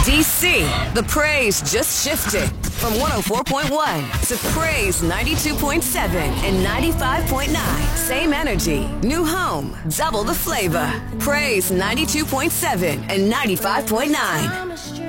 DC, the praise just shifted from 104.1 to praise 92.7 and 95.9. Same energy, new home, double the flavor. Praise 92.7 and 95.9.